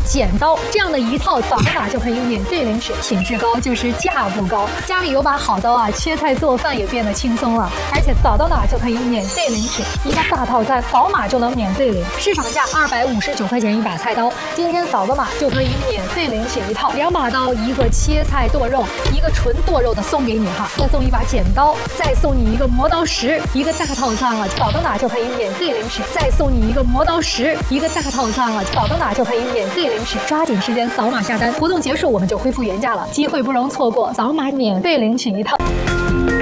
剪刀，这样的一套扫码就可以免费领取，品质高就是价不高。家里有把好刀啊，切菜做饭也变得轻松了。而且扫到哪就可以免费领取一个大套餐，扫码就能免费领。市场价259块钱一把菜刀，今天扫个码就可以免费领取一套2把刀，一个切菜剁肉，一个纯剁肉的送给你哈，再送一把剪刀，再送你一个磨刀石，一个大套餐了，扫到哪就可以免费领取，再送你一个磨刀石，一个大套餐了，扫到哪就可以免费领取，抓紧时间扫码下单，活动结束我们就恢复原价了，机会不容错过，扫码免费领取一套。